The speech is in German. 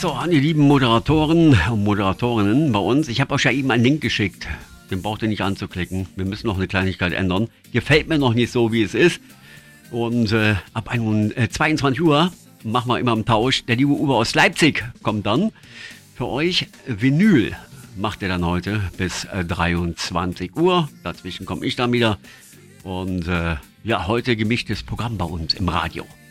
So, an die lieben Moderatoren und Moderatorinnen bei uns. Ich habe euch ja eben einen Link geschickt. Den braucht ihr nicht anzuklicken. Wir müssen noch eine Kleinigkeit ändern. Gefällt mir noch nicht so, wie es ist. Und ab 22 Uhr machen wir immer einen Tausch. Der liebe Uwe aus Leipzig kommt dann. Für euch Vinyl macht er dann heute bis 23 Uhr. Dazwischen komme ich dann wieder. Und ja, heute gemischtes Programm bei uns im Radio.